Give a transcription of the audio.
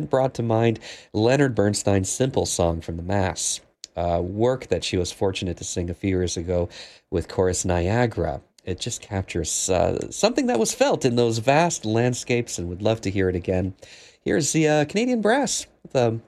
then brought to mind Leonard Bernstein's Simple Song from the Mass, a work that she was fortunate to sing a few years ago with Chorus Niagara. It just captures something that was felt in those vast landscapes and would love to hear it again. Here's the Canadian Brass with